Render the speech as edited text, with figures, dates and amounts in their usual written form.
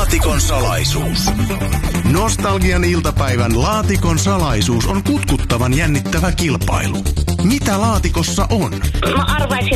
Laatikon salaisuus. Nostalgian iltapäivän Laatikon salaisuus on kutkuttavan jännittävä kilpailu. Mitä laatikossa on? Mä arvaisin,